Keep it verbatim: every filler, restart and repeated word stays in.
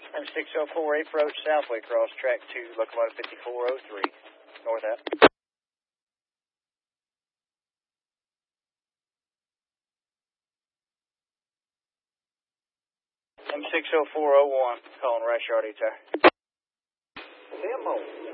M six oh four, approach southway across track two, locomotive fifty-four oh three, north out. M six oh four oh one, calling Rice Yard, Utah. Demo.